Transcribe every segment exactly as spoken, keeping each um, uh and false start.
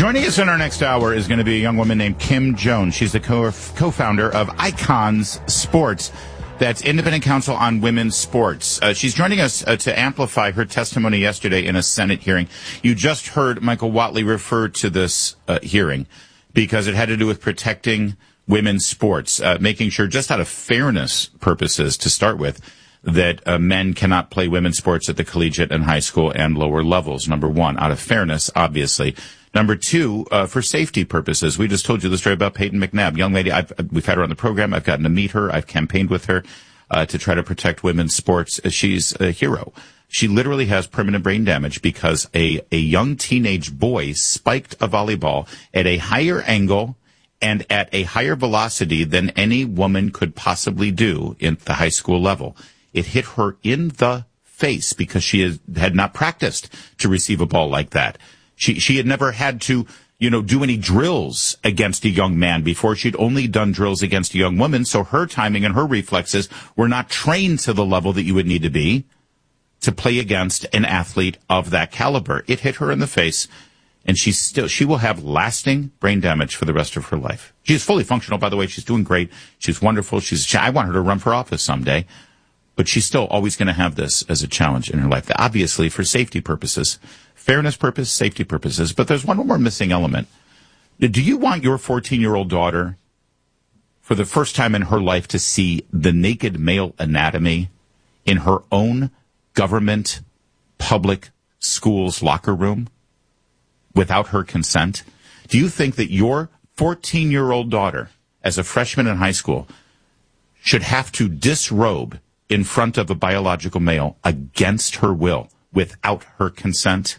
Joining us in our next hour is going to be a young woman named Kim Jones. She's the co- co-founder of Icons Sports. That's Independent Council on Women's Sports. Uh, she's joining us uh, to amplify her testimony yesterday in a Senate hearing. You just heard Michael Whatley refer to this uh, hearing because it had to do with protecting women's sports, uh, making sure, just out of fairness purposes to start with, that uh, men cannot play women's sports at the collegiate and high school and lower levels. Number one, out of fairness, obviously. Number two, uh, for safety purposes. We just told you the story about Peyton McNabb, young lady. I've, we've had her on the program. I've gotten to meet her. I've campaigned with her uh, to try to protect women's sports. She's a hero. She literally has permanent brain damage because a, a young teenage boy spiked a volleyball at a higher angle and at a higher velocity than any woman could possibly do in the high school level. It hit her in the face because she has, had not practiced to receive a ball like that. She she had never had to, you know, do any drills against a young man before. She'd only done drills against a young woman, so her timing and her reflexes were not trained to the level that you would need to be to play against an athlete of that caliber. It hit her in the face, and she's still she will have lasting brain damage for the rest of her life. She's fully functional, by the way. She's doing great. She's wonderful. She's she, I want her to run for office someday. But she's still always going to have this as a challenge in her life, obviously for safety purposes, fairness purposes, safety purposes. But there's one more missing element. Do you want your fourteen-year-old daughter, for the first time in her life, to see the naked male anatomy in her own government public school's locker room without her consent? Do you think that your fourteen-year-old daughter, as a freshman in high school, should have to disrobe in front of a biological male against her will, without her consent?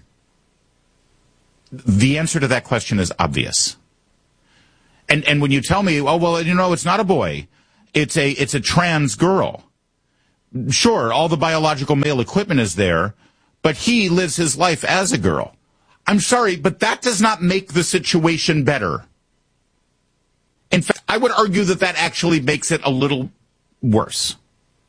The answer to that question is obvious. And and when you tell me, oh, well, you know, it's not a boy, it's a it's a trans girl. Sure, all the biological male equipment is there, but he lives his life as a girl. I'm sorry, but that does not make the situation better. In fact, I would argue that that actually makes it a little worse.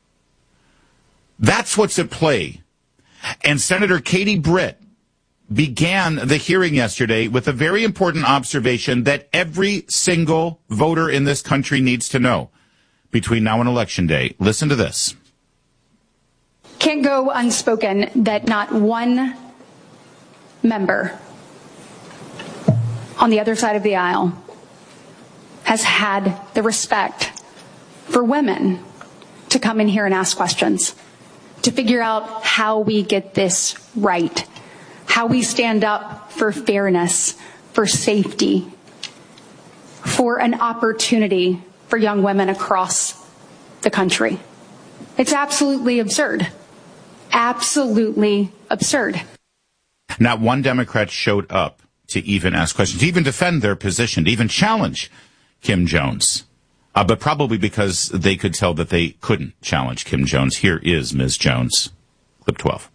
That's what's at play. And Senator Katie Britt began the hearing yesterday with a very important observation that every single voter in this country needs to know between now and Election Day. Listen to this. Can't go unspoken that not one member on the other side of the aisle has had the respect for women to come in here and ask questions, to figure out how we get this right, how we stand up for fairness, for safety, for an opportunity for young women across the country. It's absolutely absurd. Absolutely absurd. Not one Democrat showed up to even ask questions, to even defend their position, to even challenge Kim Jones. Uh, but probably because they could tell that they couldn't challenge Kim Jones. Here is Miz Jones. Clip twelve.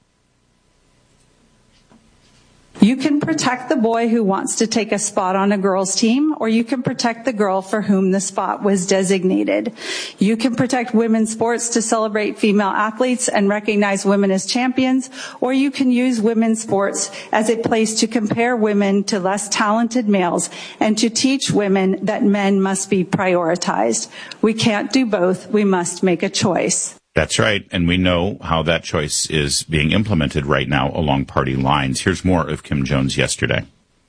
You can protect the boy who wants to take a spot on a girl's team, or you can protect the girl for whom the spot was designated. You can protect women's sports to celebrate female athletes and recognize women as champions, or you can use women's sports as a place to compare women to less talented males and to teach women that men must be prioritized. We can't do both. We must make a choice. That's right, and we know how that choice is being implemented right now along party lines. Here's more of Kim Jones yesterday.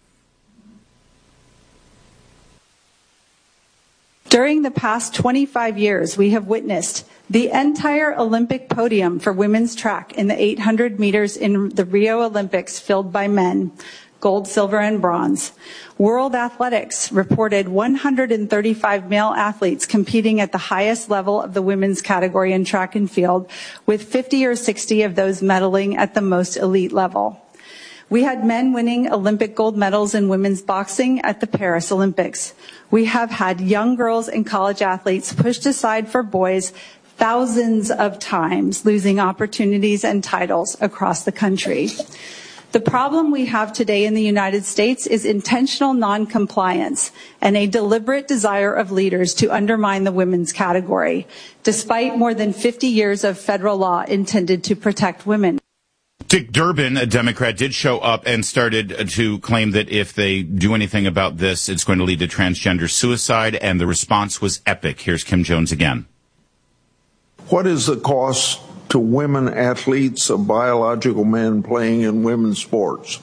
During the past twenty-five years, we have witnessed the entire Olympic podium for women's track in the eight hundred meters in the Rio Olympics filled by men, gold, silver, and bronze. World Athletics reported one hundred thirty-five male athletes competing at the highest level of the women's category in track and field, with fifty or sixty of those medaling at the most elite level. We had men winning Olympic gold medals in women's boxing at the Paris Olympics. We have had young girls and college athletes pushed aside for boys thousands of times, losing opportunities and titles across the country. The problem we have today in the United States is intentional noncompliance and a deliberate desire of leaders to undermine the women's category, despite more than fifty years of federal law intended to protect women. Dick Durbin, a Democrat, did show up and started to claim that if they do anything about this, it's going to lead to transgender suicide, and the response was epic. Here's Kim Jones again. What is the cost to women athletes of biological men playing in women's sports?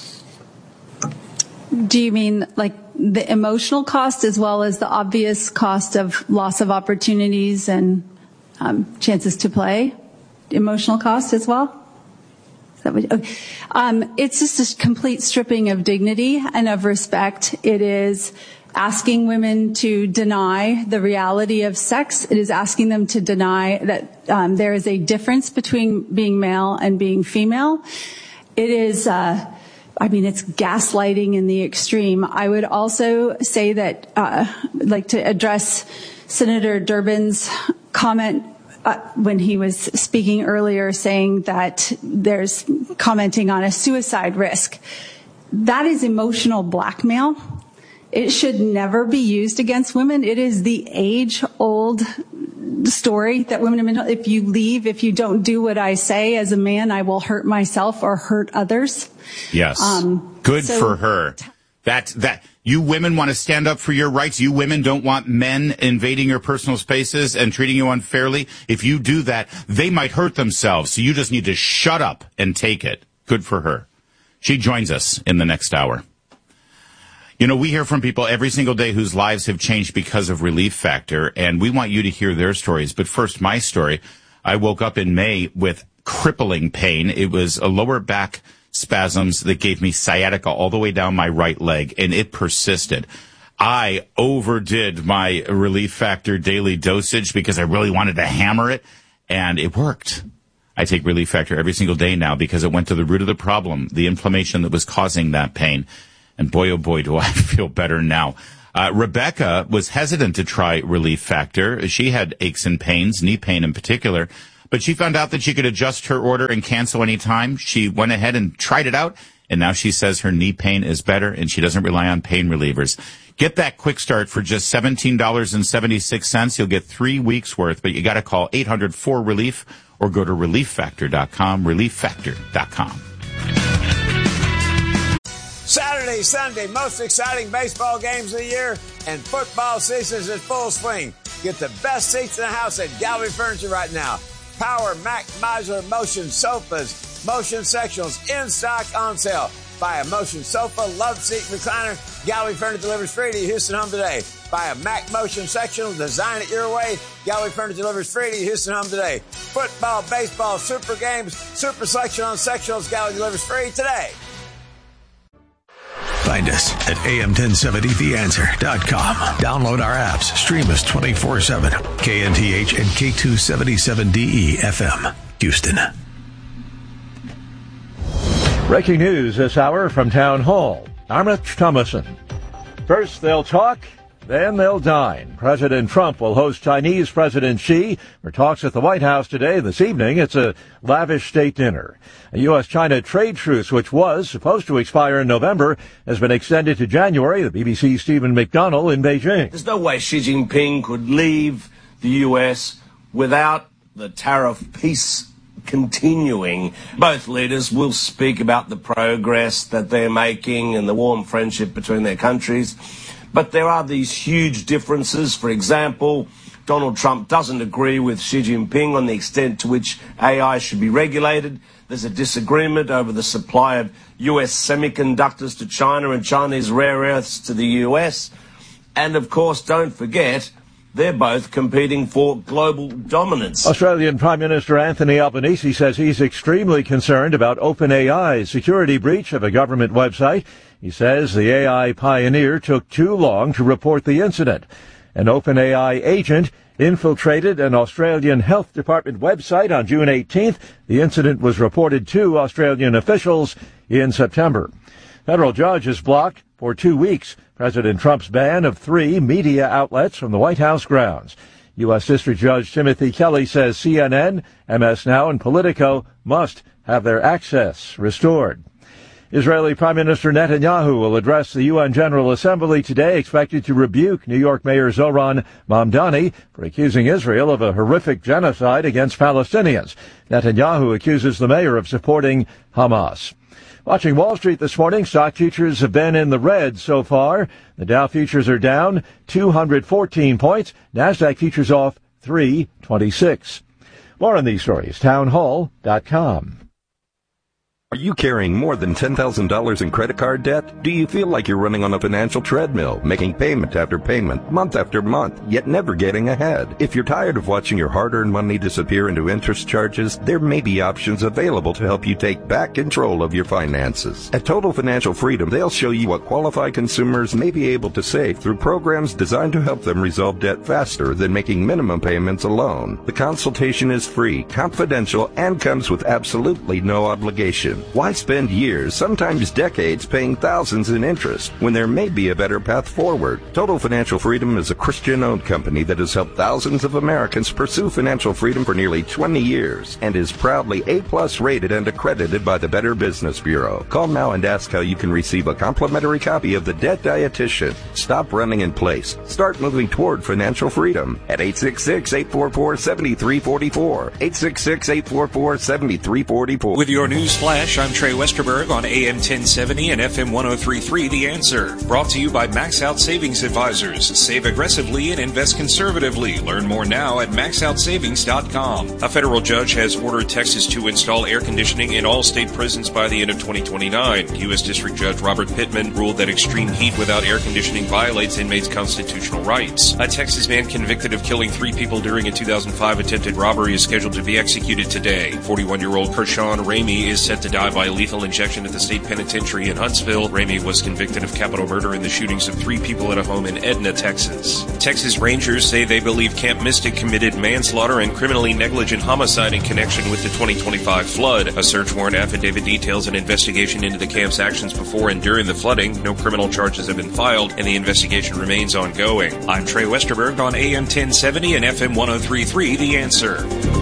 Do you mean like the emotional cost as well as the obvious cost of loss of opportunities and um, chances to play? Emotional cost as well? Is that what, okay. um, it's just a complete stripping of dignity and of respect. It is asking women to deny the reality of sex. It is asking them to deny that um, there is a difference between being male and being female. It is, uh, I mean, it's gaslighting in the extreme. I would also say that, uh, I'd like to address Senator Durbin's comment uh, when he was speaking earlier, saying that there's commenting on a suicide risk. That is emotional blackmail. It should never be used against women. It is the age-old story that women have been, if you leave, if you don't do what I say as a man, I will hurt myself or hurt others. Yes. Um, Good so, for her. That, that, you women want to stand up for your rights. You women don't want men invading your personal spaces and treating you unfairly. If you do that, they might hurt themselves. So you just need to shut up and take it. Good for her. She joins us in the next hour. You know, we hear from people every single day whose lives have changed because of Relief Factor, and we want you to hear their stories. But first, my story. I woke up in May with crippling pain. It was a lower back spasms that gave me sciatica all the way down my right leg, and it persisted. I overdid my Relief Factor daily dosage because I really wanted to hammer it, and it worked. I take Relief Factor every single day now because it went to the root of the problem, the inflammation that was causing that pain. And boy, oh boy, do I feel better now. Uh, Rebecca was hesitant to try Relief Factor. She had aches and pains, knee pain in particular, but she found out that she could adjust her order and cancel any time. She went ahead and tried it out, and now she says her knee pain is better, and she doesn't rely on pain relievers. Get that quick start for just seventeen dollars and seventy-six cents. You'll get three weeks worth, but you got to call eight hundred four relief or go to relief factor dot com, relief factor dot com. Saturday, Sunday, most exciting baseball games of the year, and football season is in full swing. Get the best seats in the house at Gallery Furniture right now. Power Mac Modular Motion Sofas, Motion Sectionals in stock on sale. Buy a Motion Sofa, Love Seat, Recliner. Gallery Furniture delivers free to your Houston home today. Buy a Mac Motion Sectional, design it your way. Gallery Furniture delivers free to your Houston home today. Football, baseball, super games, super selection on sectionals. Gallery delivers free today. Find us at A M ten seventy the answer dot com. Download our apps. Stream us twenty-four seven. K N T H and K two seventy-seven D E F M. Houston. Breaking news this hour from Town Hall. I'm Rich Thomason. First they'll talk, then they'll dine. President Trump will host Chinese President Xi for talks at the White House today. This evening, it's a lavish state dinner. A U S China trade truce, which was supposed to expire in November, has been extended to January. The B B C's Stephen McDonnell in Beijing. There's no way Xi Jinping could leave the U S without the tariff peace continuing. Both leaders will speak about the progress that they're making and the warm friendship between their countries. But there are these huge differences. For example, Donald Trump doesn't agree with Xi Jinping on the extent to which A I should be regulated. There's a disagreement over the supply of U S semiconductors to China and Chinese rare earths to the U S. And, of course, don't forget, they're both competing for global dominance. Australian Prime Minister Anthony Albanese says he's extremely concerned about OpenAI's security breach of a government website. He says the A I pioneer took too long to report the incident. An OpenAI agent infiltrated an Australian Health Department website on June eighteenth. The incident was reported to Australian officials in September. Federal judge has blocked for two weeks President Trump's ban of three media outlets from the White House grounds. U S. District Judge Timothy Kelly says C N N, M S Now, and Politico must have their access restored. Israeli Prime Minister Netanyahu will address the U N General Assembly today, expected to rebuke New York Mayor Zohran Mamdani for accusing Israel of a horrific genocide against Palestinians. Netanyahu accuses the mayor of supporting Hamas. Watching Wall Street this morning, stock futures have been in the red so far. The Dow futures are down two hundred fourteen points. NASDAQ futures off three twenty-six. More on these stories, townhall dot com. Are you carrying more than ten thousand dollars in credit card debt? Do you feel like you're running on a financial treadmill, making payment after payment, month after month, yet never getting ahead? If you're tired of watching your hard-earned money disappear into interest charges, there may be options available to help you take back control of your finances. At Total Financial Freedom, they'll show you what qualified consumers may be able to save through programs designed to help them resolve debt faster than making minimum payments alone. The consultation is free, confidential, and comes with absolutely no obligation. Why spend years, sometimes decades, paying thousands in interest when there may be a better path forward? Total Financial Freedom is a Christian-owned company that has helped thousands of Americans pursue financial freedom for nearly twenty years and is proudly A-plus rated and accredited by the Better Business Bureau. Call now and ask how you can receive a complimentary copy of The Debt Dietitian. Stop running in place. Start moving toward financial freedom at eight six six, eight four four, seven three four four. eight six six, eight four four, seven three four four. With your news flash, I'm Trey Westerberg on A M ten seventy and F M one oh three point three The Answer. Brought to you by Max Out Savings Advisors. Save aggressively and invest conservatively. Learn more now at max out savings dot com. A federal judge has ordered Texas to install air conditioning in all state prisons by the end of twenty twenty-nine. U S District Judge Robert Pittman ruled that extreme heat without air conditioning violates inmates' constitutional rights. A Texas man convicted of killing three people during a two thousand five attempted robbery is scheduled to be executed today. forty-one-year-old Kershawn Ramey is set to die by lethal injection at the state penitentiary in Huntsville. Ramey was convicted of capital murder in the shootings of three people at a home in Edna, Texas. Texas Rangers say they believe Camp Mystic committed manslaughter and criminally negligent homicide in connection with the twenty twenty-five flood. A search warrant affidavit details an investigation into the camp's actions before and during the flooding. No criminal charges have been filed, and the investigation remains ongoing. I'm Trey Westerberg on A M ten seventy and F M one oh three point three The Answer.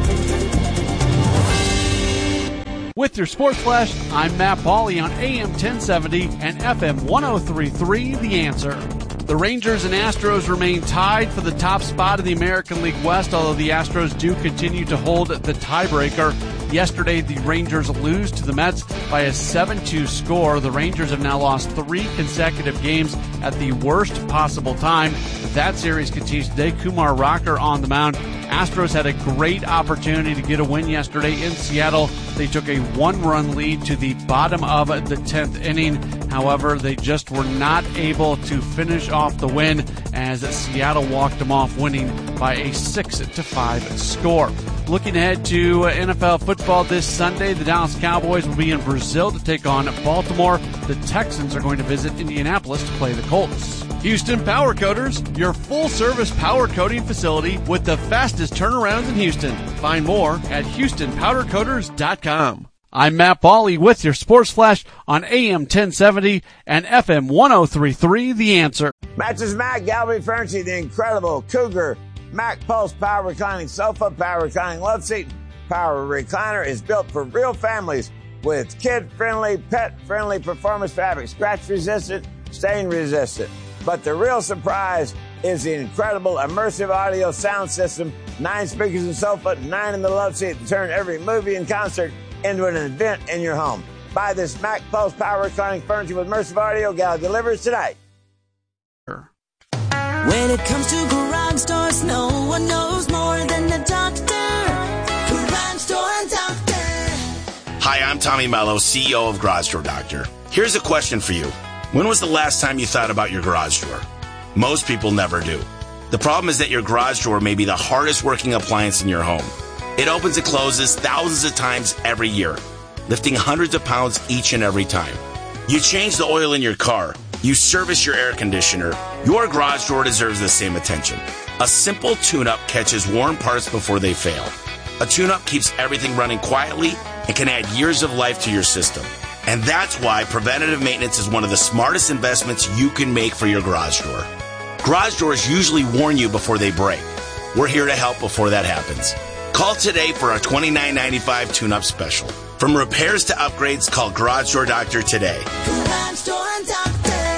With your Sports Flash, I'm Matt Pauley on A M ten seventy and F M one oh three point three The Answer. The Rangers and Astros remain tied for the top spot in the American League West, although the Astros do continue to hold the tiebreaker. Yesterday, the Rangers lose to the Mets by a seven two score. The Rangers have now lost three consecutive games at the worst possible time. That series continues today. Kumar Rocker on the mound. Astros had a great opportunity to get a win yesterday in Seattle. They took a one-run lead to the bottom of the tenth inning. However, they just were not able to finish off the win as Seattle walked them off, winning by a six to five score. Looking ahead to N F L football this Sunday, the Dallas Cowboys will be in Brazil to take on Baltimore. The Texans are going to visit Indianapolis to play the Colts. Houston Power Coaters, your full-service power coating facility with the fastest turnarounds in Houston. Find more at houston powder coaters dot com. I'm Matt Pauley with your Sports Flash on A M ten seventy and F M one oh three point three The Answer. Matches Mac, Gallery Furniture, the incredible Cougar Mac Pulse Power Reclining Sofa, Power Reclining Love Seat, Power Recliner is built for real families with kid-friendly, pet-friendly performance fabric, scratch-resistant, stain-resistant. But the real surprise is the incredible immersive audio sound system, nine speakers in the sofa, nine in the love seat to turn every movie and concert into an event in your home. Buy this Mac Pulse Power Reclining Furniture with immersive audio. Gallery delivers today. When it comes to garage doors, no one knows more than the doctor. Garage Door Doctor. Hi, I'm Tommy Mello, C E O of Garage Door Doctor. Here's a question for you. When was the last time you thought about your garage door? Most people never do. The problem is that your garage door may be the hardest working appliance in your home. It opens and closes thousands of times every year, lifting hundreds of pounds each and every time. You change the oil in your car. You service your air conditioner. Your garage door deserves the same attention. A simple tune-up catches worn parts before they fail. A tune-up keeps everything running quietly and can add years of life to your system. And that's why preventative maintenance is one of the smartest investments you can make for your garage door. Garage doors usually warn you before they break. We're here to help before that happens. Call today for our twenty-nine ninety-five tune-up special. From repairs to upgrades, call Garage Door Doctor today. Garage Door Doctor.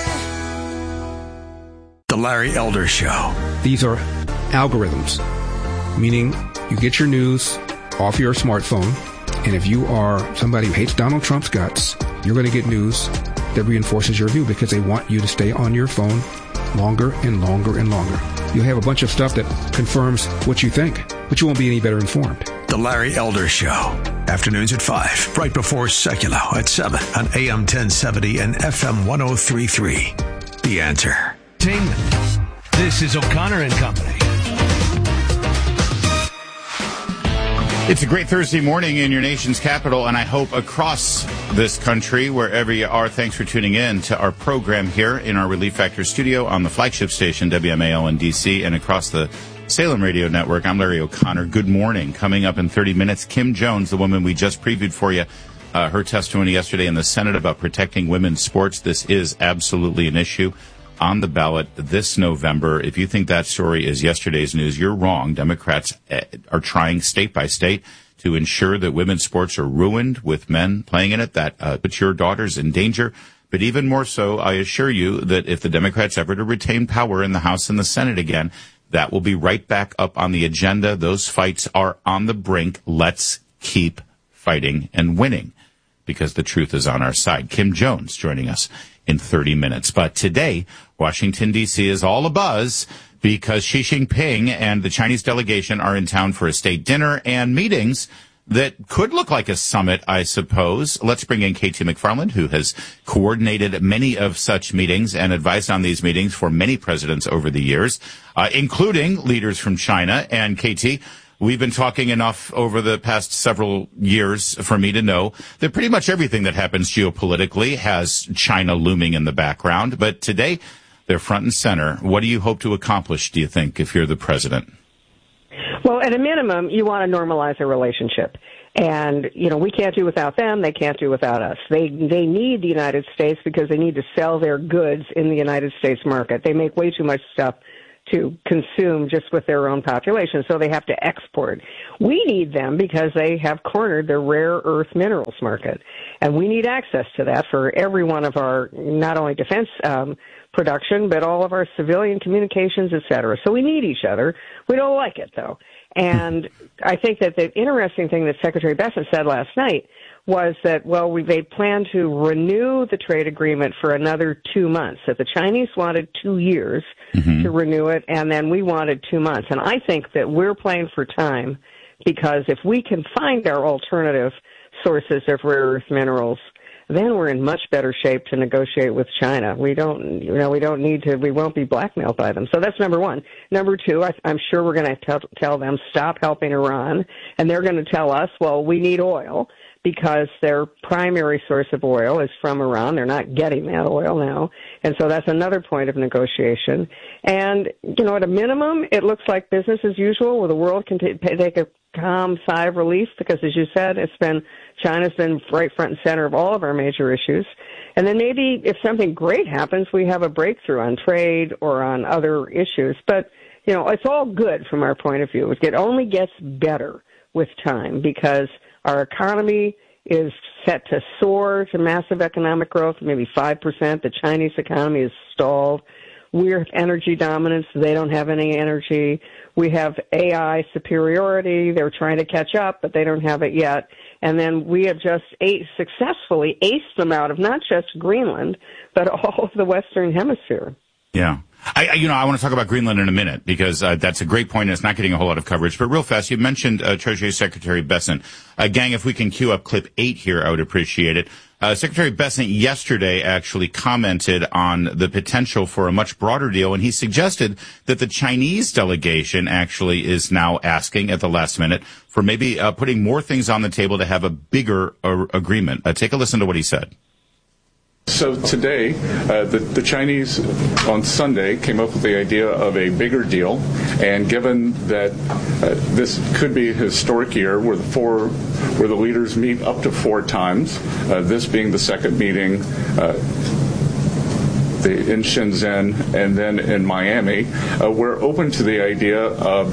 The Larry Elder Show. These are algorithms, meaning you get your news off your smartphone, and if you are somebody who hates Donald Trump's guts, you're going to get news that reinforces your view because they want you to stay on your phone longer and longer and longer. You'll have a bunch of stuff that confirms what you think, but you won't be any better informed. The Larry Elder Show. Afternoons at five, right before Secular at seven on A M ten seventy and F M one oh three point three. The Answer. Entertainment. This is O'Connor and Company. It's a great Thursday morning in your nation's capital, and I hope across this country, wherever you are, thanks for tuning in to our program here in our Relief Factor studio on the flagship station, W M A L in D C, and across the Salem Radio Network. I'm Larry O'Connor. Good morning. Coming up in thirty minutes, Kim Jones, the woman we just previewed for you, uh, her testimony yesterday in the Senate about protecting women's sports. This is absolutely an issue on the ballot this November. If you think that story is yesterday's news, you're wrong. Democrats are trying state by state to ensure that women's sports are ruined with men playing in it. That uh, puts your daughters in danger. But even more so, I assure you that if the Democrats ever to retain power in the House and the Senate again, that will be right back up on the agenda. Those fights are on the brink. Let's keep fighting and winning, because the truth is on our side. Kim Jones joining us in thirty minutes. But today, Washington, D C is all abuzz because Xi Jinping and the Chinese delegation are in town for a state dinner and meetings that could look like a summit, I suppose. Let's bring in K T McFarland, who has coordinated many of such meetings and advised on these meetings for many presidents over the years, uh, including leaders from China. And K T, we've been talking enough over the past several years for me to know that pretty much everything that happens geopolitically has China looming in the background. But today, they're front and center. What do you hope to accomplish, do you think, if you're the president? Well, at a minimum, you want to normalize a relationship. And, you know, we can't do without them. They can't do without us. They they need the United States because they need to sell their goods in the United States market. They make way too much stuff to consume just with their own population, so they have to export. We need them because they have cornered the rare earth minerals market, and we need access to that for every one of our, not only defense um, production, but all of our civilian communications, et cetera. So we need each other. We don't like it, though. And I think that the interesting thing that Secretary Bessent said last night was that, well, we, they plan to renew the trade agreement for another two months. That the Chinese wanted two years mm-hmm. to renew it, and then we wanted two months. And I think that we're playing for time because if we can find our alternative sources of rare earth minerals, then we're in much better shape to negotiate with China. We don't, you know, we don't need to, we won't be blackmailed by them. So that's number one. Number two, I, I'm sure we're going to tell, tell them stop helping Iran, and they're going to tell us, well, we need oil, because their primary source of oil is from Iran. They're not getting that oil now. And so that's another point of negotiation. And, you know, at a minimum, it looks like business as usual, where the world can t- take a calm sigh of relief, because, as you said, it's been, China's been right front and center of all of our major issues. And then maybe if something great happens, we have a breakthrough on trade or on other issues. But, you know, it's all good from our point of view. It only gets better with time, because our economy is set to soar to massive economic growth, maybe five percent. The Chinese economy is stalled. We have energy dominance. They don't have any energy. We have A I superiority. They're trying to catch up, but they don't have it yet. And then we have just ace, successfully aced them out of not just Greenland, but all of the Western Hemisphere. Yeah. I, I, you know, I want to talk about Greenland in a minute, because uh, that's a great point and it's not getting a whole lot of coverage. But real fast, you mentioned uh, Treasury Secretary Bessent. Uh, gang, if we can cue up clip eight here, I would appreciate it. Uh, Secretary Bessent yesterday actually commented on the potential for a much broader deal, and he suggested that the Chinese delegation actually is now asking at the last minute for maybe uh, putting more things on the table to have a bigger uh, agreement. Uh, take a listen to what he said. So today, uh, the, the Chinese on Sunday came up with the idea of a bigger deal, and given that uh, this could be a historic year where the four, where the leaders meet up to four times, uh, this being the second meeting, uh, the, in Shenzhen and then in Miami, uh, we're open to the idea of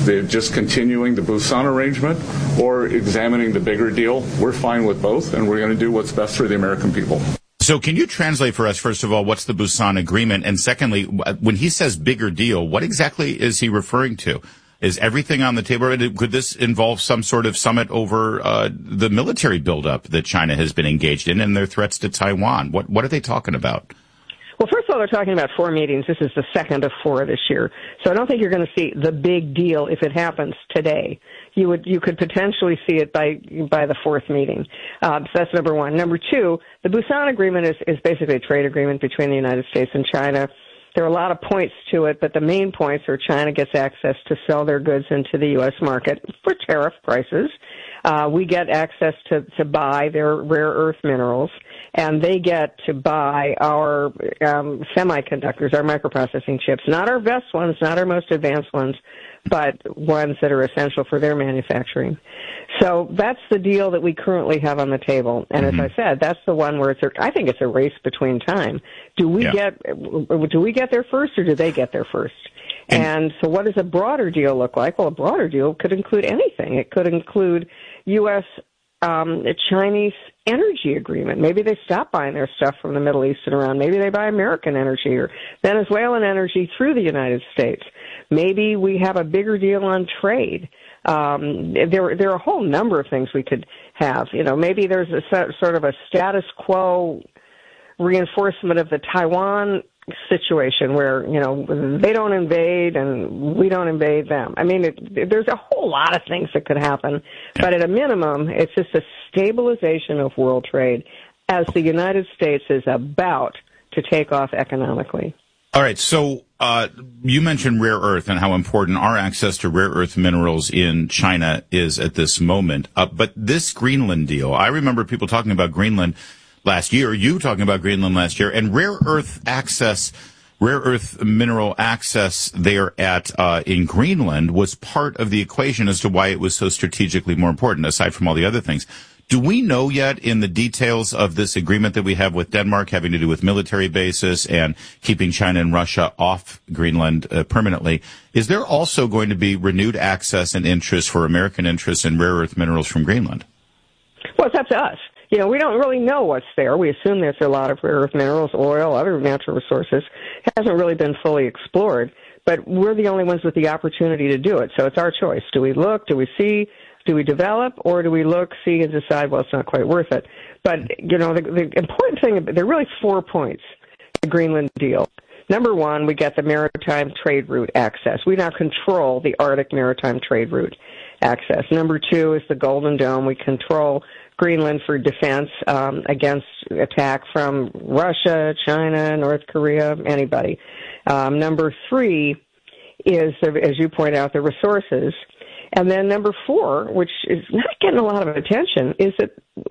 the just continuing the Busan arrangement or examining the bigger deal. We're fine with both, and we're going to do what's best for the American people. So can you translate for us, first of all, what's the Busan agreement? And secondly, when he says bigger deal, what exactly is he referring to? Is everything on the table? Could this involve some sort of summit over uh, the military buildup that China has been engaged in and their threats to Taiwan? What what are they talking about? Well, first of all, they're talking about four meetings. This is the second of four this year. So I don't think you're going to see the big deal if it happens today. You would, you could potentially see it by, by the fourth meeting. Uh, so that's number one. Number two, the Busan Agreement is, is basically a trade agreement between the United States and China. There are a lot of points to it, but the main points are China gets access to sell their goods into the U S market for tariff prices. Uh, we get access to, to buy their rare earth minerals, and they get to buy our um, semiconductors, our microprocessing chips, not our best ones, not our most advanced ones, but ones that are essential for their manufacturing. So that's the deal that we currently have on the table. And mm-hmm. as I said, that's the one where it's a, I think it's a race between time. Do we yeah. get do we get there first, or do they get there first? And, and so what does a broader deal look like? Well, a broader deal could include anything. It could include U S Um, a Chinese energy agreement. Maybe they stop buying their stuff from the Middle East and around. Maybe they buy American energy or Venezuelan energy through the United States. Maybe we have a bigger deal on trade. Um, there, there are a whole number of things we could have. You know, maybe there's a sort of a status quo reinforcement of the Taiwan situation where, you know, they don't invade and we don't invade them. I mean, it, there's a whole lot of things that could happen, but at a minimum, it's just a stabilization of world trade as the United States is about to take off economically. All right, so uh, you mentioned rare earth and how important our access to rare earth minerals in China is at this moment. Uh, but this Greenland deal, I remember people talking about Greenland last year, you talking about Greenland last year, and rare earth access, rare earth mineral access there at uh, in Greenland was part of the equation as to why it was so strategically more important, aside from all the other things. Do we know yet in the details of this agreement that we have with Denmark having to do with military bases and keeping China and Russia off Greenland uh, permanently, is there also going to be renewed access and interest for American interests in rare earth minerals from Greenland? Well, it's up to us. You know, we don't really know what's there. We assume there's a lot of rare earth minerals, oil, other natural resources. It hasn't really been fully explored, but we're the only ones with the opportunity to do it. So it's our choice. Do we look? Do we see? Do we develop? Or do we look, see, and decide, well, it's not quite worth it? But, you know, the, the important thing, there are really four points to the Greenland deal. Number one, we get the maritime trade route access. We now control the Arctic maritime trade route access. Number two is the Golden Dome. We control Greenland for defense um, against attack from Russia, China, North Korea, anybody. Um, number three is, as you point out, the resources. And then number four, which is not getting a lot of attention, is that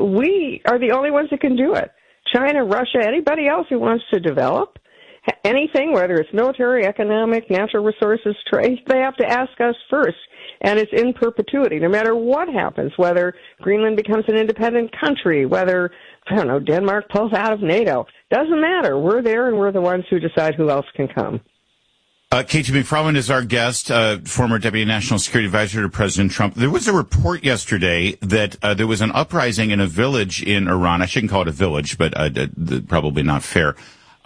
we are the only ones that can do it. China, Russia, anybody else who wants to develop anything, whether it's military, economic, natural resources, trade, they have to ask us first. And it's in perpetuity, no matter what happens, whether Greenland becomes an independent country, whether, I don't know, Denmark pulls out of NATO. Doesn't matter. We're there, and we're the ones who decide who else can come. Uh, Katie McFarland is our guest, uh, former Deputy National Security Advisor to President Trump. There was a report yesterday that uh, there was an uprising in a village in Iran. I shouldn't call it a village, but uh, d- d- probably not fair.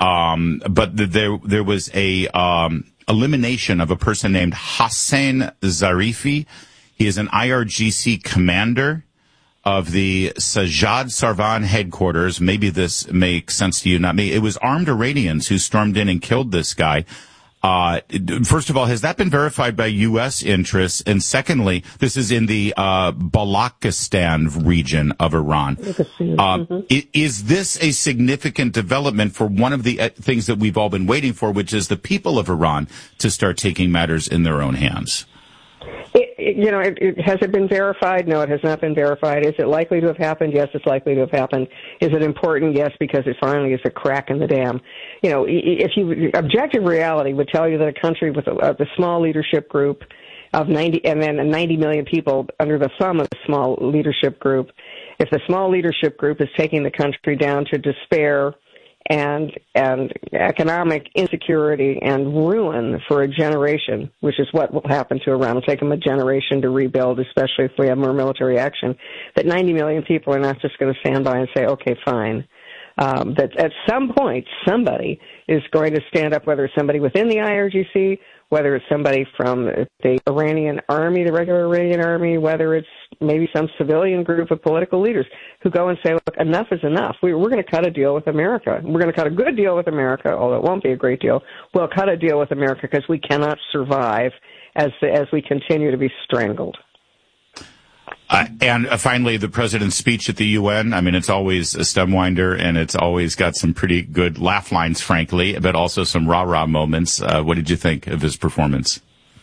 Um, but th- there there was a um, elimination of a person named Hossein Zarifi. He is an I R G C commander of the Sajjad Sarvan headquarters. Maybe this makes sense to you, not me. It was armed Iranians who stormed in and killed this guy. Uh, first of all, has that been verified by U S interests? And secondly, this is in the uh, Balochistan region of Iran. Uh, mm-hmm. Is this a significant development for one of the uh, things that we've all been waiting for, which is the people of Iran to start taking matters in their own hands? It, it, you know, it, it, has it been verified? No, it has not been verified. Is it likely to have happened? Yes, it's likely to have happened. Is it important? Yes, because it finally is a crack in the dam. You know, if you objective reality would tell you that a country with a, a small leadership group of ninety, and then ninety million people under the thumb of the small leadership group, if the small leadership group is taking the country down to despair and and economic insecurity and ruin for a generation, which is what will happen to Iran. It'll take them a generation to rebuild, especially if we have more military action, that ninety million people are not just going to stand by and say, okay, fine. Um, that at some point, somebody is going to stand up, whether it's somebody within the I R G C, whether it's somebody from the Iranian army, the regular Iranian army, whether it's maybe some civilian group of political leaders who go and say, look, enough is enough. We, we're going to cut a deal with America. We're going to cut a good deal with America, although it won't be a great deal. We'll cut a deal with America because we cannot survive as as we continue to be strangled. Uh, and uh, finally, the president's speech at the U N. I mean, it's always a stem winder, and it's always got some pretty good laugh lines, frankly, but also some rah-rah moments. Uh, what did you think of his performance?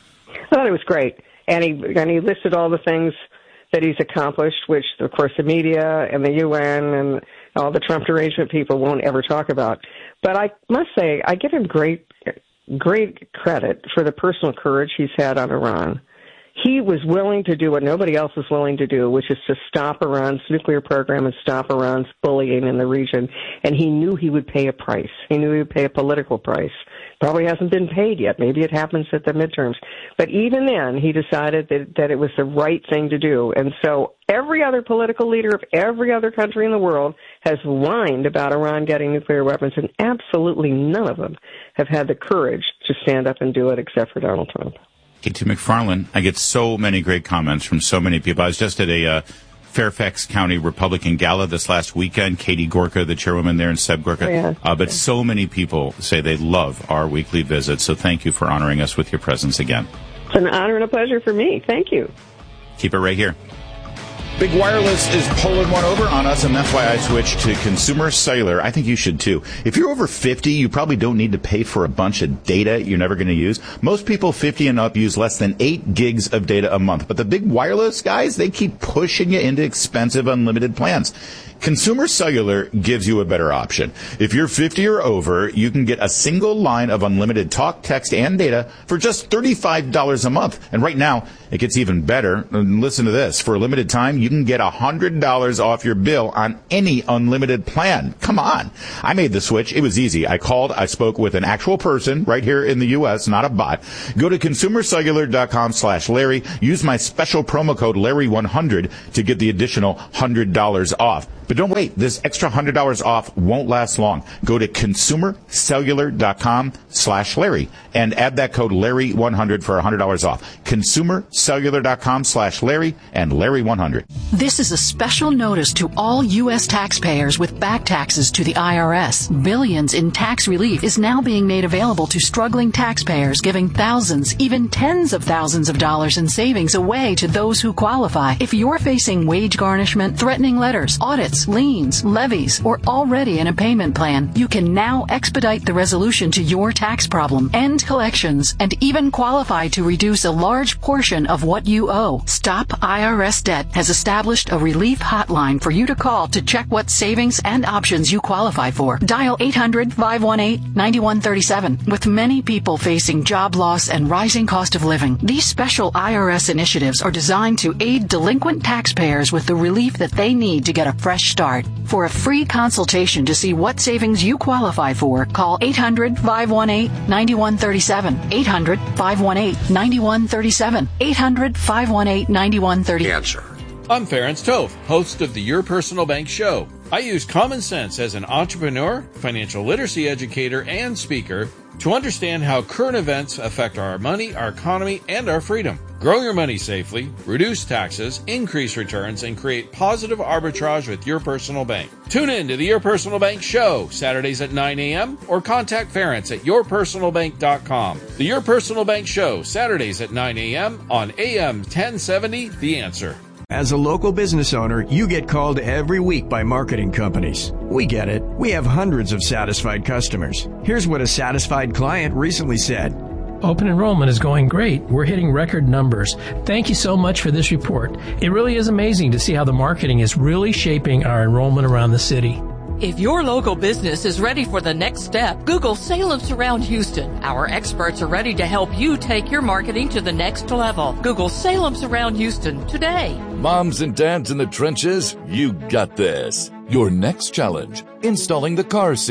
I thought it was great. And he, and he listed all the things that he's accomplished, which, of course, the media and the U N and all the Trump derangement people won't ever talk about. But I must say, I give him great, great credit for the personal courage he's had on Iran. He was willing to do what nobody else was willing to do, which is to stop Iran's nuclear program and stop Iran's bullying in the region. And he knew he would pay a price. He knew he would pay a political price. Probably hasn't been paid yet. Maybe it happens at the midterms. But even then, he decided that, that it was the right thing to do. And so every other political leader of every other country in the world has whined about Iran getting nuclear weapons, and absolutely none of them have had the courage to stand up and do it except for Donald Trump. Katie McFarland, I get so many great comments from so many people. I was just at a uh, Fairfax County Republican Gala this last weekend. Katie Gorka, the chairwoman there, and Seb Gorka. Oh, yeah. Uh, but so many people say they love our weekly visit. So thank you for honoring us with your presence again. It's an honor and a pleasure for me. Thank you. Keep it right here. Big Wireless is pulling one over on us, and that's why I switched to Consumer Cellular. I think you should too. If you're over fifty, you probably don't need to pay for a bunch of data you're never going to use. Most people fifty and up use less than eight gigs of data a month. But the Big Wireless guys, they keep pushing you into expensive unlimited plans. Consumer Cellular gives you a better option. If you're fifty or over, you can get a single line of unlimited talk, text, and data for just thirty-five dollars a month. And right now, it gets even better. And listen to this. For a limited time, you can get one hundred dollars off your bill on any unlimited plan. Come on. I made the switch. It was easy. I called. I spoke with an actual person right here in the U S, not a bot. Go to consumercellular.com slash Larry. Use my special promo code Larry one hundred to get the additional one hundred dollars off. But don't wait. This extra one hundred dollars off won't last long. Go to consumercellular.com slash Larry and add that code Larry one hundred for one hundred dollars off. Consumercellular.com slash Larry and Larry one hundred. This is a special notice to all U S taxpayers with back taxes to the I R S. Billions in tax relief is now being made available to struggling taxpayers, giving thousands, even tens of thousands of dollars in savings away to those who qualify. If you're facing wage garnishment, threatening letters, audits, liens, levies, or already in a payment plan, you can now expedite the resolution to your tax problem, end collections, and even qualify to reduce a large portion of what you owe. Stop I R S Debt has established a relief hotline for you to call to check what savings and options you qualify for. Dial eight hundred, five one eight, nine one three seven. With many people facing job loss and rising cost of living, these special I R S initiatives are designed to aid delinquent taxpayers with the relief that they need to get a fresh start. For a free consultation to see what savings you qualify for, call eight hundred, five one eight, nine one three seven. eight hundred, five one eight, nine one three seven. eight hundred, five one eight, nine one three seven. Answer. I'm Ferenc Tove, host of the Your Personal Bank Show. I use common sense as an entrepreneur, financial literacy educator, and speaker to understand how current events affect our money, our economy, and our freedom. Grow your money safely, reduce taxes, increase returns, and create positive arbitrage with Your Personal Bank. Tune in to the Your Personal Bank Show, Saturdays at nine a.m., or contact Ferenc at your personal bank dot com. The Your Personal Bank Show, Saturdays at nine a.m. on A M ten seventy, The Answer. As a local business owner, you get called every week by marketing companies. We get it. We have hundreds of satisfied customers. Here's what a satisfied client recently said. Open enrollment is going great. We're hitting record numbers. Thank you so much for this report. It really is amazing to see how the marketing is really shaping our enrollment around the city. If your local business is ready for the next step, Google Salem Surround Houston. Our experts are ready to help you take your marketing to the next level. Google Salem Surround Houston today. Moms and dads in the trenches, you got this. Your next challenge, installing the car seat.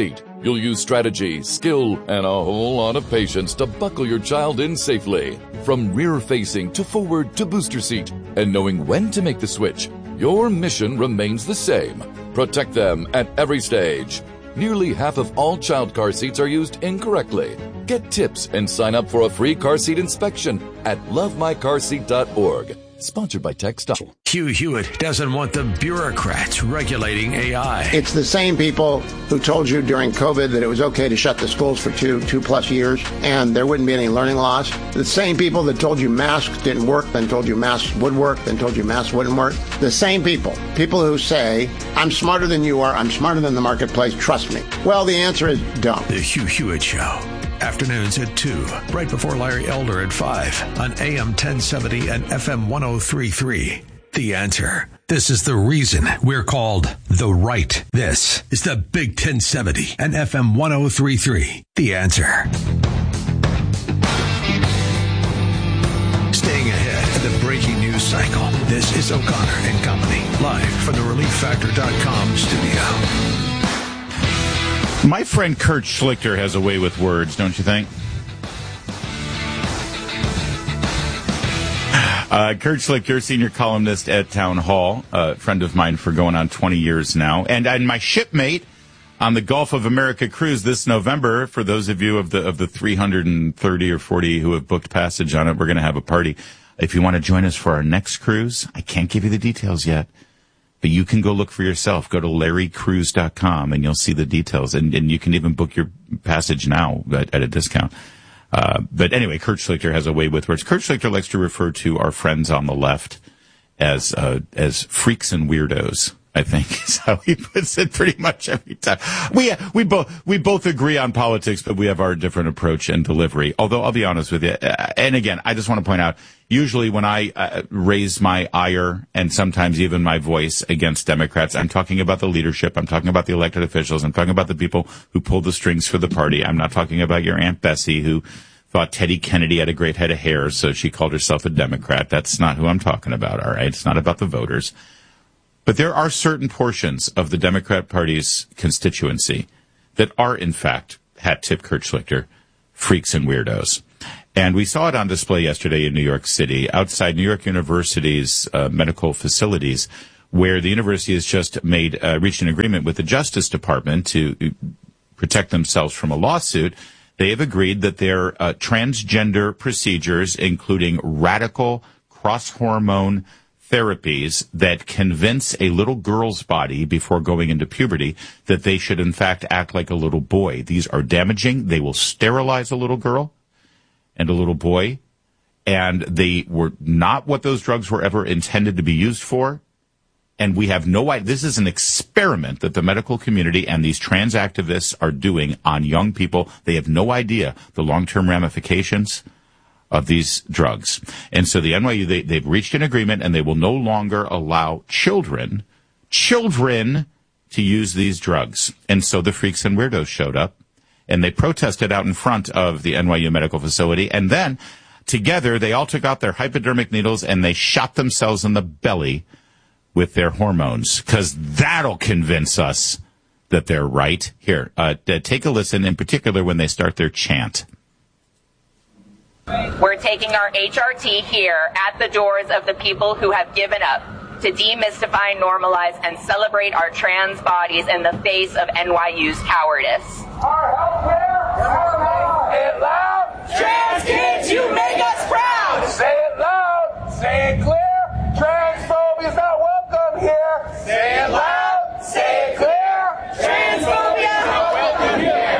You'll use strategy, skill, and a whole lot of patience to buckle your child in safely. From rear-facing to forward to booster seat, and knowing when to make the switch, your mission remains the same. Protect them at every stage. Nearly half of all child car seats are used incorrectly. Get tips and sign up for a free car seat inspection at love my car seat dot org. Sponsored by TechStop. Hugh Hewitt doesn't want the bureaucrats regulating A I. It's the same people who told you during COVID that it was okay to shut the schools for two, two plus years and there wouldn't be any learning loss. The same people that told you masks didn't work, then told you masks would work, then told you masks wouldn't work. The same people. People who say, I'm smarter than you are, I'm smarter than the marketplace, trust me. Well, the answer is don't. The Hugh Hewitt Show. Afternoons at two, right before Larry Elder at five on A M ten seventy and F M one oh three point three. The Answer. This is the reason we're called The Right. This is the Big ten seventy and F M one oh three point three. The Answer. Staying ahead of the breaking news cycle. This is O'Connor and Company, live from the relief factor dot com studio. My friend Kurt Schlichter has a way with words, don't you think? Uh, Kurt Schlichter, senior columnist at Town Hall, a friend of mine for going on twenty years now, and, and my shipmate on the Gulf of America cruise this November. For those of you of the of the three hundred thirty or forty who have booked passage on it, we're going to have a party. If you want to join us for our next cruise, I can't give you the details yet. But you can go look for yourself. Go to larry cruise dot com and you'll see the details. And, and you can even book your passage now at, at a discount. Uh, but anyway, Kurt Schlichter has a way with words. Kurt Schlichter likes to refer to our friends on the left as uh, as freaks and weirdos, I think is how he puts it pretty much every time. We we both we both agree on politics, but we have our different approach and delivery. Although I'll be honest with you, uh, and again, I just want to point out, usually when I uh, raise my ire and sometimes even my voice against Democrats, I'm talking about the leadership. I'm talking about the elected officials. I'm talking about the people who pull the strings for the party. I'm not talking about your Aunt Bessie who thought Teddy Kennedy had a great head of hair, so she called herself a Democrat. That's not who I'm talking about, all right? It's not about the voters. But there are certain portions of the Democrat Party's constituency that are, in fact, hat tip Kurt Schlichter, freaks and weirdos. And we saw it on display yesterday in New York City, outside New York University's uh, medical facilities, where the university has just made uh, reached an agreement with the Justice Department to protect themselves from a lawsuit. They have agreed that their uh, transgender procedures, including radical cross-hormone therapies that convince a little girl's body before going into puberty that they should in fact act like a little boy. These are damaging. They will sterilize a little girl and a little boy, and they were not what those drugs were ever intended to be used for. And we have no idea. This is an experiment that the medical community and these trans activists are doing on young people. They have no idea the long-term ramifications of these drugs. And so the N Y U, they, they've reached an agreement, and they will no longer allow children, children to use these drugs. And so the freaks and weirdos showed up, and they protested out in front of the N Y U medical facility. And then together, they all took out their hypodermic needles and they shot themselves in the belly with their hormones, because that'll convince us that they're right. Here, uh, take a listen, in particular when they start their chant. We're taking our H R T here at the doors of the people who have given up to demystify, normalize, and celebrate our trans bodies in the face of N Y U's cowardice. Our healthcare, say it loud. Trans kids, you make us proud. Say it loud, say it clear. Transphobia is not welcome here. Say it loud, say it clear. Transphobia is not welcome here.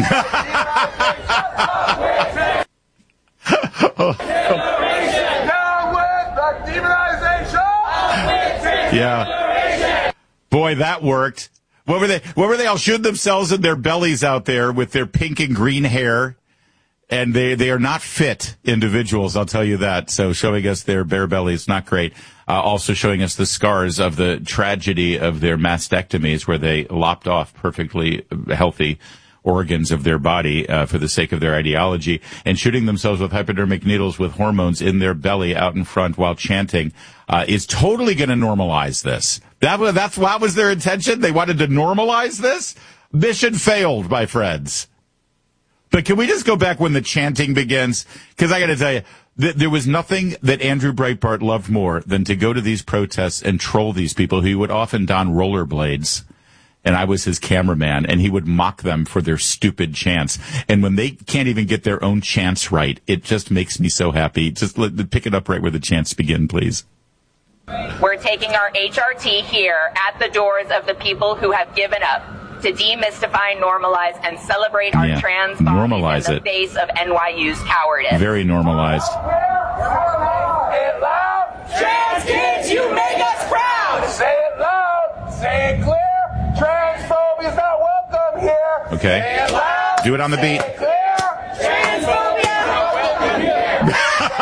Yeah. Boy, that worked. What were they, what were they all shooting themselves in their bellies out there with their pink and green hair? And they, they are not fit individuals, I'll tell you that. So showing us their bare bellies, not great. Uh, also showing us the scars of the tragedy of their mastectomies, where they lopped off perfectly healthy organs of their body uh, for the sake of their ideology, and shooting themselves with hypodermic needles with hormones in their belly out in front while chanting uh, is totally going to normalize this. That was, that's what was their intention. They wanted to normalize this. Mission failed, my friends. But can we just go back when the chanting begins? Because I got to tell you, th- there was nothing that Andrew Breitbart loved more than to go to these protests and troll these people who would often don rollerblades. And I was his cameraman, and he would mock them for their stupid chants. And when they can't even get their own chants right, it just makes me so happy. Just let, pick it up right where the chants begin, please. We're taking our H R T here at the doors of the people who have given up to demystify, normalize, and celebrate our yeah. trans normalize bodies in the it. face of N Y U's cowardice. Very normalized. Say it loud. Trans kids, you make us proud. Say it loud. Say it clear. Transphobia is not welcome here. Okay. Say it loud. Do it on the beat. Say it clear. Transphobia is not welcome here.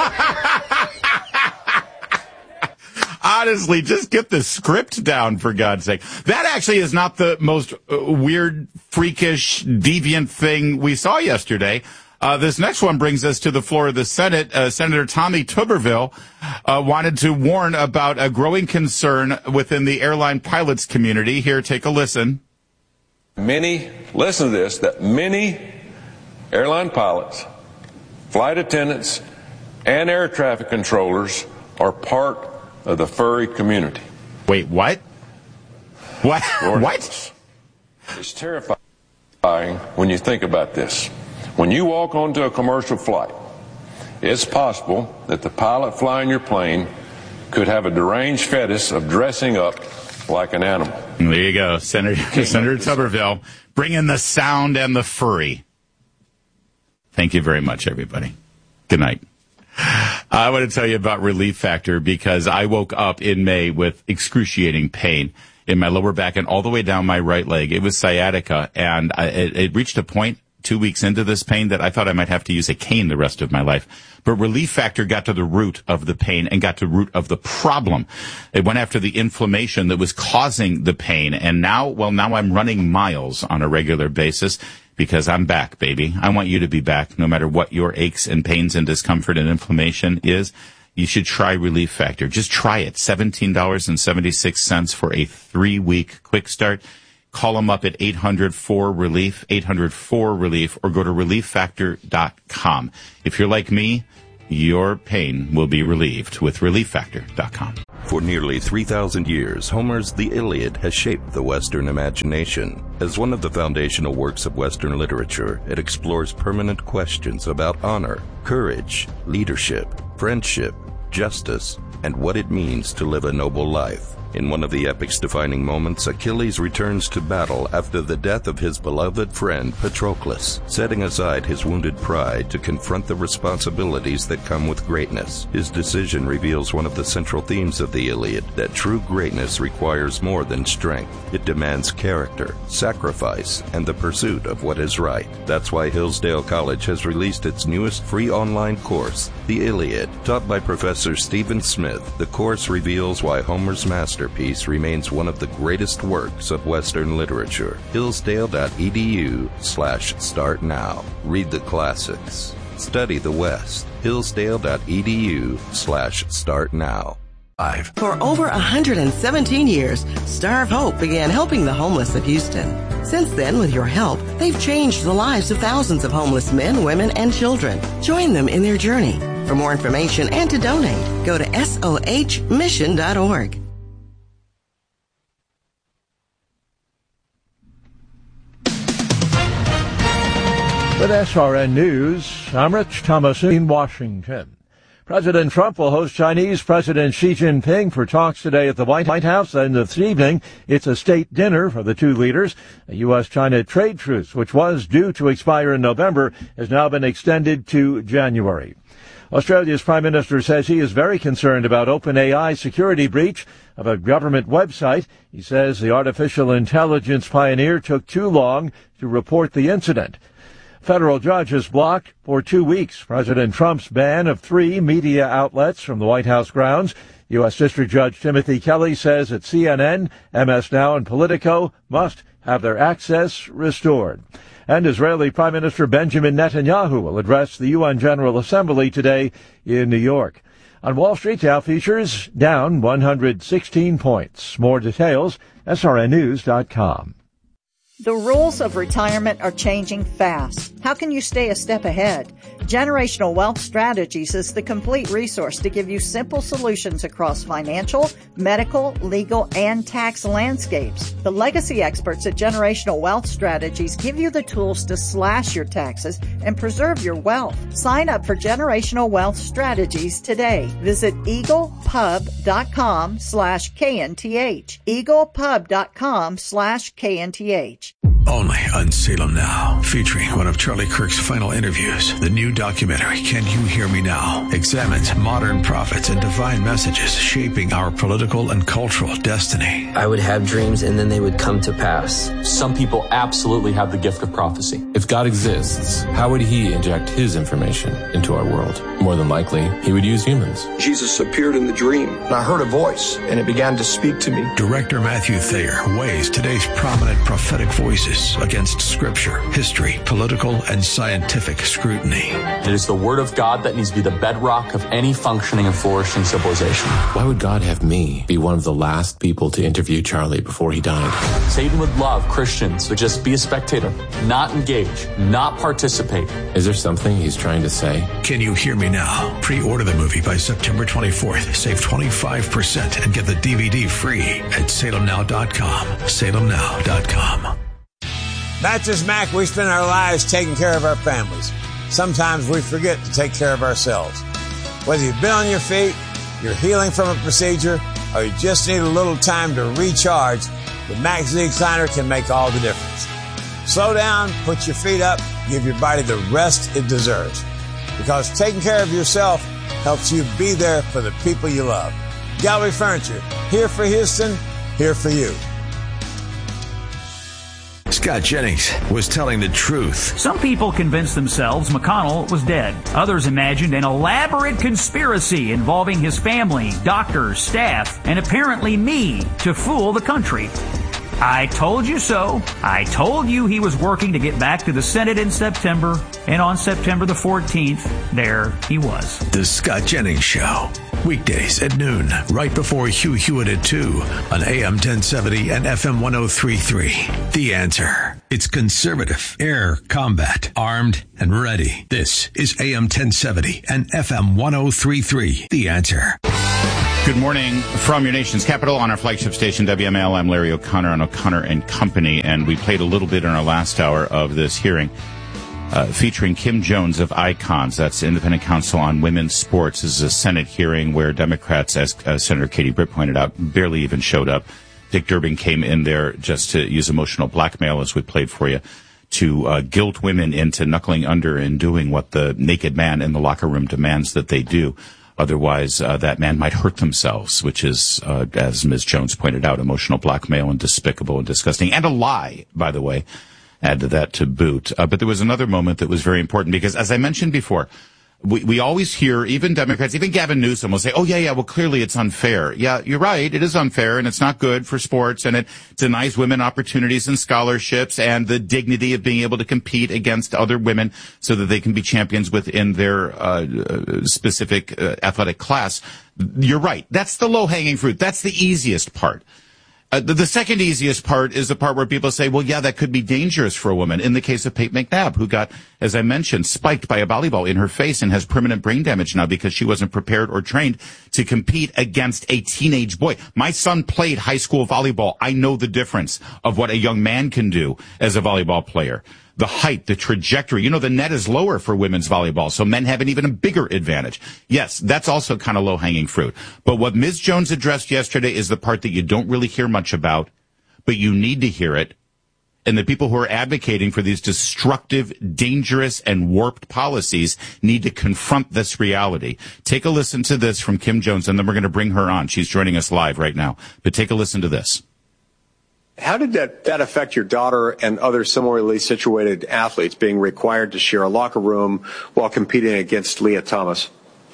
Honestly, just get the script down, for God's sake. That actually is not the most uh, weird, freakish, deviant thing we saw yesterday. Uh, this next one brings us to the floor of the Senate. Uh, Senator Tommy Tuberville uh, wanted to warn about a growing concern within the airline pilots community. Here, take a listen. Many, listen to this, that many airline pilots, flight attendants, and air traffic controllers are part of the furry community. Wait, what? What? What? It's terrifying when you think about this. When you walk onto a commercial flight, it's possible that the pilot flying your plane could have a deranged fetish of dressing up like an animal. There you go, Senator, Senator Tuberville. Bring in the sound and the furry. Thank you very much, everybody. Good night. I want to tell you about Relief Factor because I woke up in May with excruciating pain in my lower back and all the way down my right leg. It was sciatica, and I, it, it reached a point two weeks into this pain that I thought I might have to use a cane the rest of my life. But Relief Factor got to the root of the pain and got to the root of the problem. It went after the inflammation that was causing the pain. And now, well, now I'm running miles on a regular basis because I'm back, baby. I want you to be back no matter what your aches and pains and discomfort and inflammation is. You should try Relief Factor. Just try it. seventeen dollars and seventy-six cents for a three-week quick start. Call them up at eight hundred four relief, eight hundred four relief, or go to relief factor dot com. If you're like me, your pain will be relieved with relief factor dot com. For nearly three thousand years, Homer's The Iliad has shaped the Western imagination. As one of the foundational works of Western literature, it explores permanent questions about honor, courage, leadership, friendship, justice, and what it means to live a noble life. In one of the epic's defining moments, Achilles returns to battle after the death of his beloved friend Patroclus, setting aside his wounded pride to confront the responsibilities that come with greatness. His decision reveals one of the central themes of the Iliad, that true greatness requires more than strength. It demands character, sacrifice, and the pursuit of what is right. That's why Hillsdale College has released its newest free online course, The Iliad. Taught by Professor Stephen Smith, the course reveals why Homer's master Masterpiece remains one of the greatest works of Western literature. Hillsdale.edu slash start now. Read the classics. Study the West. Hillsdale.edu slash start now. For over one hundred seventeen years, Star of Hope began helping the homeless of Houston. Since then, with your help, they've changed the lives of thousands of homeless men, women, and children. Join them in their journey. For more information and to donate, go to S O H mission dot org. With S R N News, I'm Rich Thomas in Washington. President Trump will host Chinese President Xi Jinping for talks today at the White House. And this evening, it's a state dinner for the two leaders. A U S China trade truce, which was due to expire in November, has now been extended to January. Australia's Prime Minister says he is very concerned about OpenAI's security breach of a government website. He says the artificial intelligence pioneer took too long to report the incident. Federal judge has blocked for two weeks President Trump's ban of three media outlets from the White House grounds. U S. District Judge Timothy Kelly says that C N N, M S Now, and Politico must have their access restored. And Israeli Prime Minister Benjamin Netanyahu will address the U N General Assembly today in New York. On Wall Street, Dow futures down one hundred sixteen points. More details, S R N news dot com. The rules of retirement are changing fast. How can you stay a step ahead? Generational Wealth Strategies is the complete resource to give you simple solutions across financial, medical, legal, and tax landscapes. The legacy experts at Generational Wealth Strategies give you the tools to slash your taxes and preserve your wealth. Sign up for Generational Wealth Strategies today. Visit eaglepub.com slash KNTH. eaglepub.com slash KNTH. Only on Salem Now, featuring one of Charlie Kirk's final interviews. The new documentary, Can You Hear Me Now?, examines modern prophets and divine messages shaping our political and cultural destiny. I would have dreams and then they would come to pass. Some people absolutely have the gift of prophecy. If God exists, how would he inject his information into our world? More than likely, he would use humans. Jesus appeared in the dream, and I heard a voice, and it began to speak to me. Director Matthew Thayer weighs today's prominent prophetic voices against scripture, history, political, and scientific scrutiny. It is the word of God that needs to be the bedrock of any functioning and flourishing civilization. Why would God have me be one of the last people to interview Charlie before he died? Satan would love Christians to just be a spectator, not engage, not participate. Is there something he's trying to say? Can You Hear Me Now? Pre-order the movie by September twenty-fourth. Save twenty-five percent and get the D V D free at salem now dot com. salem now dot com. Mattress Mac, we spend our lives taking care of our families. Sometimes we forget to take care of ourselves. Whether you've been on your feet, you're healing from a procedure, or you just need a little time to recharge, the Mac Z Recliner can make all the difference. Slow down, put your feet up, give your body the rest it deserves. Because taking care of yourself helps you be there for the people you love. Gallery Furniture, here for Houston, here for you. Scott Jennings was telling the truth. Some people convinced themselves McConnell was dead. Others imagined an elaborate conspiracy involving his family, doctors, staff, and apparently me to fool the country. I told you so. I told you he was working to get back to the Senate in September, and on September the fourteenth, there he was. The Scott Jennings Show. Weekdays at noon, right before Hugh Hewitt at two on A M ten seventy and F M ten thirty-three. The Answer. It's conservative, air combat, armed and ready. This is A M ten seventy and F M ten thirty-three. The Answer. Good morning from your nation's capital on our flagship station, W M L. I'm Larry O'Connor on O'Connor and Company, and we played a little bit in our last hour of this hearing uh, featuring Kim Jones of Icons. That's Independent Council on Women's Sports. This is a Senate hearing where Democrats, as uh, Senator Katie Britt pointed out, barely even showed up. Dick Durbin came in there just to use emotional blackmail, as we played for you, to uh, guilt women into knuckling under and doing what the naked man in the locker room demands that they do. Otherwise, uh, that man might hurt themselves, which is, uh, as Miz Jones pointed out, emotional blackmail and despicable and disgusting, and a lie, by the way. Add to that to boot. Uh, but there was another moment that was very important because, as I mentioned before, we, we always hear, even Democrats, even Gavin Newsom will say, oh, yeah, yeah, well, clearly it's unfair. Yeah, you're right. It is unfair, and it's not good for sports, and it denies women opportunities and scholarships and the dignity of being able to compete against other women so that they can be champions within their uh, specific uh, athletic class. You're right. That's the low-hanging fruit. That's the easiest part. Uh, the, the second easiest part is the part where people say, well, yeah, that could be dangerous for a woman. In the case of Peyton McNabb, who got, as I mentioned, spiked by a volleyball in her face and has permanent brain damage now because she wasn't prepared or trained to compete against a teenage boy. My son played high school volleyball. I know the difference of what a young man can do as a volleyball player. The height, the trajectory. You know, the net is lower for women's volleyball, so men have an even a bigger advantage. Yes, that's also kind of low-hanging fruit. But what Miz Jones addressed yesterday is the part that you don't really hear much about, but you need to hear it. And the people who are advocating for these destructive, dangerous, and warped policies need to confront this reality. Take a listen to this from Kim Jones, and then we're going to bring her on. She's joining us live right now. But take a listen to this. How did that, that affect your daughter and other similarly situated athletes being required to share a locker room while competing against Leah Thomas?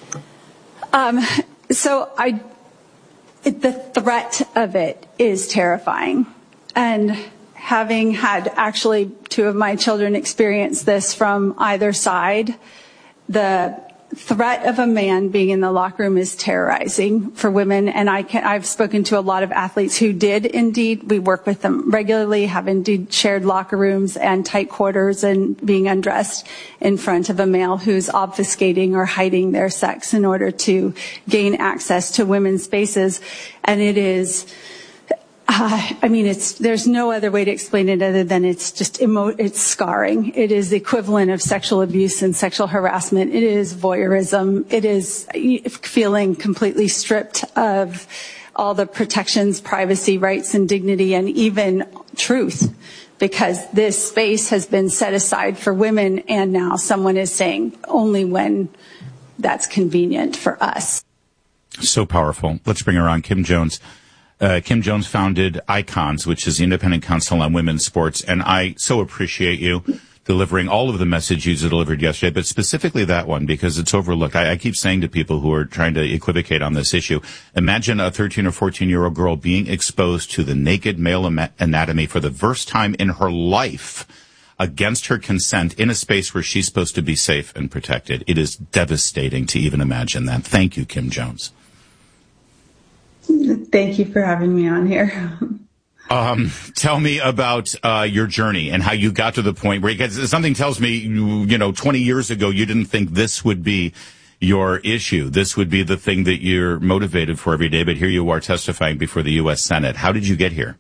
Um, so I, it, the threat of it is terrifying. And having had actually two of my children experience this from either side, the threat of a man being in the locker room is terrorizing for women. And I can, I've spoken to a lot of athletes who did indeed. We work with them regularly, have indeed shared locker rooms and tight quarters and being undressed in front of a male who's obfuscating or hiding their sex in order to gain access to women's spaces. And it is, Uh, I mean, it's, there's no other way to explain it other than it's just emo- it's scarring. It is the equivalent of sexual abuse and sexual harassment. It is voyeurism. It is feeling completely stripped of all the protections, privacy, rights, and dignity, and even truth, because this space has been set aside for women, and now someone is saying only when that's convenient for us. So powerful. Let's bring her on, Kim Jones. Uh, Kim Jones founded ICONS, which is the Independent Council on Women's Sports, and I so appreciate you delivering all of the message you delivered yesterday, but specifically that one, because it's overlooked. I, I keep saying to people who are trying to equivocate on this issue, imagine a thirteen or fourteen-year-old girl being exposed to the naked male anatomy for the first time in her life against her consent in a space where she's supposed to be safe and protected. It is devastating to even imagine that. Thank you, Kim Jones. Thank you for having me on here. Um, tell me about uh, your journey and how you got to the point where, because something tells me, you, you know, twenty years ago, you didn't think this would be your issue. This would be the thing that you're motivated for every day. But here you are testifying before the U S Senate. How did you get here?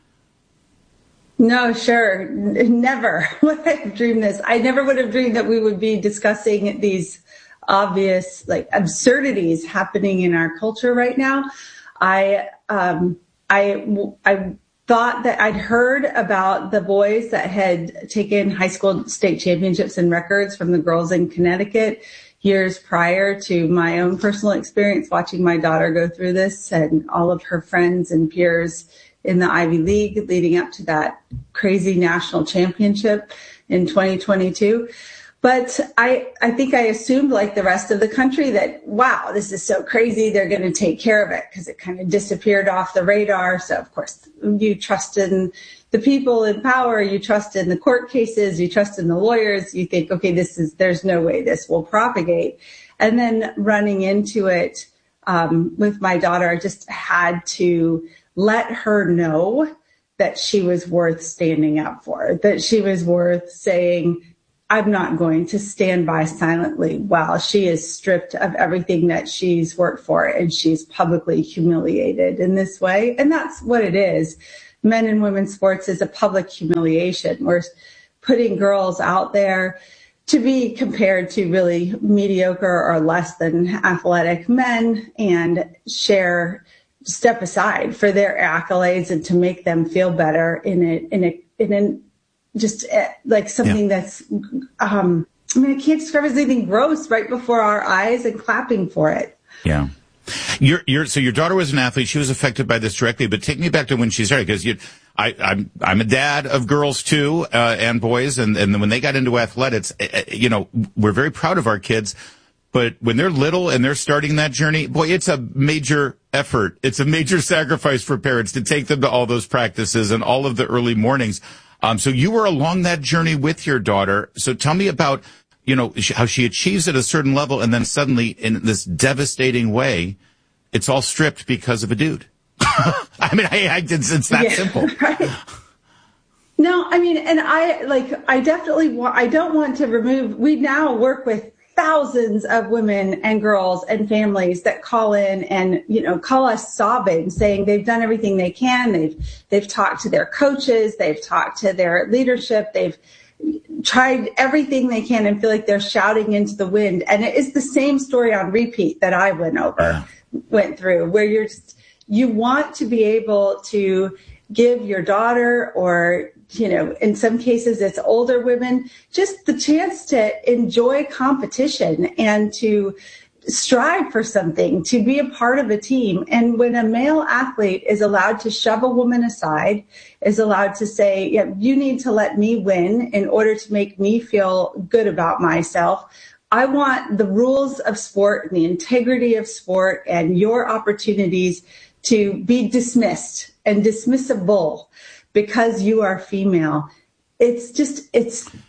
No, sure. Never would I have dreamed this. I never would have dreamed that we would be discussing these obvious, like, absurdities happening in our culture right now. I, um, I, I thought that I'd heard about the boys that had taken high school state championships in records from the girls in Connecticut years prior to my own personal experience watching my daughter go through this, and all of her friends and peers in the Ivy League leading up to that crazy national championship in twenty twenty-two. But I, I think I assumed, like the rest of the country, that, wow, this is so crazy, they're going to take care of it, because it kind of disappeared off the radar. So, of course, you trust in the people in power, you trust in the court cases, you trust in the lawyers, you think, okay, this is, there's no way this will propagate. And then running into it um, with my daughter, I just had to let her know that she was worth standing up for, that she was worth saying, I'm not going to stand by silently while she is stripped of everything that she's worked for and she's publicly humiliated in this way. And that's what it is. Men and women's sports is a public humiliation. We're putting girls out there to be compared to really mediocre or less than athletic men and share, step aside for their accolades and to make them feel better in a, in a, in an, just like something yeah. that's, um, I mean, I can't describe it as anything gross right before our eyes and clapping for it. Yeah. You're, you're, so your daughter was an athlete. She was affected by this directly, but take me back to when she started, because you, I, I'm, I'm a dad of girls too, uh, and boys. And, and when they got into athletics, uh, you know, we're very proud of our kids, but when they're little and they're starting that journey, boy, it's a major effort. It's a major sacrifice for parents to take them to all those practices and all of the early mornings. Um, so you were along that journey with your daughter. So tell me about, you know, how she achieves at a certain level, and then suddenly in this devastating way, it's all stripped because of a dude. I mean, I, I, it's, it's that yeah, simple. Right. No, I mean, and I like, I definitely want, I don't want to remove, we now work with thousands of women and girls and families that call in and, you know, call us sobbing, saying they've done everything they can. They've, they've talked to their coaches. They've talked to their leadership. They've tried everything they can and feel like they're shouting into the wind. And it is the same story on repeat that I went over, yeah. went through, where you're just, you want to be able to give your daughter, or, you know, in some cases it's older women, just the chance to enjoy competition and to strive for something, to be a part of a team. And when a male athlete is allowed to shove a woman aside, is allowed to say, yeah, you need to let me win in order to make me feel good about myself. I want the rules of sport and the integrity of sport and your opportunities to be dismissed and dismissible because you are female. It's just, it's,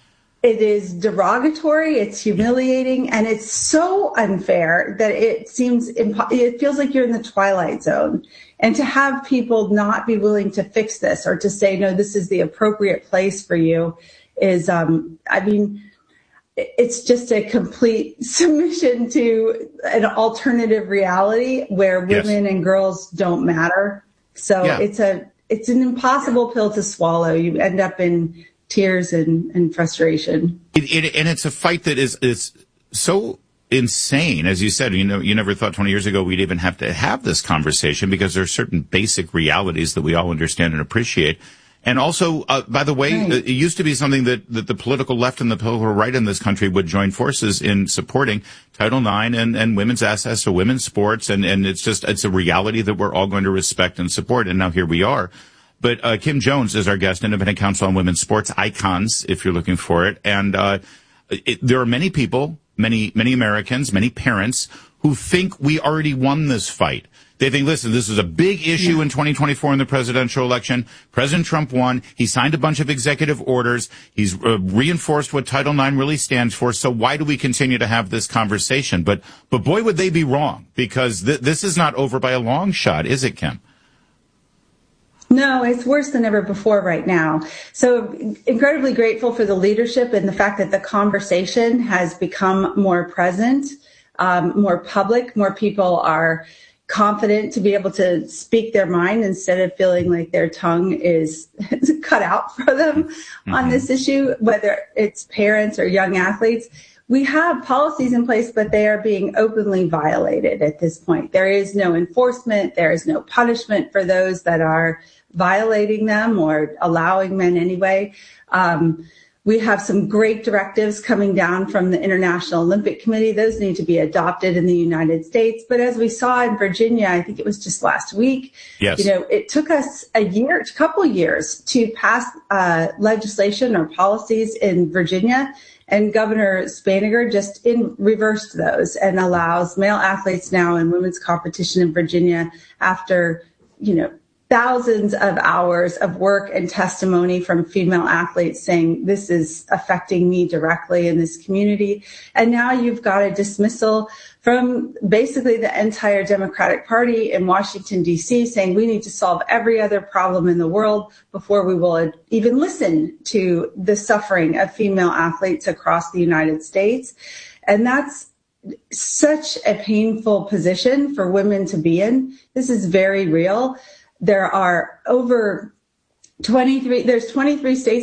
it is derogatory, it's humiliating, and it's so unfair that it seems, impo- it feels like you're in the twilight zone. And to have people not be willing to fix this or to say, no, this is the appropriate place for you is, um, I mean, it's just a complete submission to an alternative reality where women yes. and girls don't matter. So yeah. it's a, it's an impossible pill to swallow. You end up in tears and, and frustration. It, it, and it's a fight that is, is so insane. As you said, you know, you never thought twenty years ago we'd even have to have this conversation because there are certain basic realities that we all understand and appreciate. And also, uh, by the way, right. it used to be something that, that the political left and the political right in this country would join forces in supporting Title nine and, and women's access to women's sports. And, and it's just, it's a reality that we're all going to respect and support. And now here we are. But uh, Kim Jones is our guest, Independent Council on Women's Sports, Icons, if you're looking for it. And uh, it, there are many people, many, many Americans, many parents who think we already won this fight. They think, listen, this is a big issue yeah. in twenty twenty-four in the presidential election. President Trump won. He signed a bunch of executive orders. He's uh, reinforced what Title nine really stands for. So why do we continue to have this conversation? But, but boy, would they be wrong, because th- this is not over by a long shot, is it, Kim? No, it's worse than ever before right now. So incredibly grateful for the leadership and the fact that the conversation has become more present, um, more public, more people are confident to be able to speak their mind instead of feeling like their tongue is cut out for them mm-hmm. on this issue, whether it's parents or young athletes. We have policies in place, but they are being openly violated at this point. There is no enforcement. There is no punishment for those that are violating them or allowing men anyway. Um, we have some great directives coming down from the International Olympic Committee. Those need to be adopted in the United States. But as we saw in Virginia, I think it was just last week, yes. you know, it took us a year, a couple of years to pass uh, legislation or policies in Virginia. And Governor Spaniger just in reversed those and allows male athletes now in women's competition in Virginia after, you know, thousands of hours of work and testimony from female athletes saying this is affecting me directly in this community. And now you've got a dismissal from basically the entire Democratic Party in Washington, D C, saying we need to solve every other problem in the world before we will even listen to the suffering of female athletes across the United States. And that's such a painful position for women to be in. This is very real. There are over twenty-three, there's twenty-three states